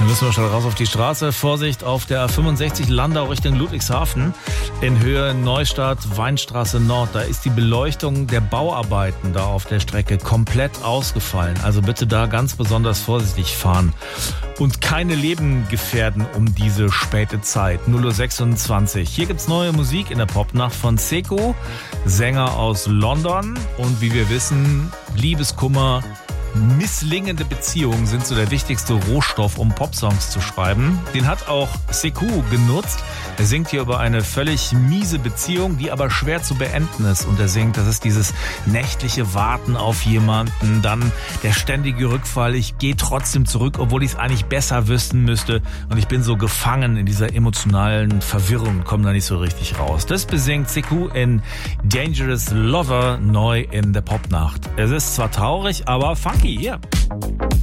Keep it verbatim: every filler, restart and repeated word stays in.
Dann müssen wir schon raus auf die Straße. Vorsicht auf der A fünfundsechzig Landau Richtung Ludwigshafen. In Höhe Neustadt, Weinstraße Nord. Da ist die Beleuchtung der Bauarbeiten da auf der Strecke komplett ausgefallen. Also bitte da ganz besonders vorsichtig fahren. Und keine Leben gefährden um diese späte Zeit. null Uhr sechsundzwanzig. Hier gibt's neue Musik in der Popnacht von Sekou, Sänger aus London. Und wie wir wissen, Liebeskummer, misslingende Beziehungen sind so der wichtigste Rohstoff, um Popsongs zu schreiben. Den hat auch Sekou genutzt. Er singt hier über eine völlig miese Beziehung, die aber schwer zu beenden ist. Und er singt, das ist dieses nächtliche Warten auf jemanden, dann der ständige Rückfall. Ich gehe trotzdem zurück, obwohl ich es eigentlich besser wissen müsste. Und ich bin so gefangen in dieser emotionalen Verwirrung und komme da nicht so richtig raus. Das besingt Sekou in Dangerous Lover neu in der Popnacht. Es ist zwar traurig, aber funky. Hier.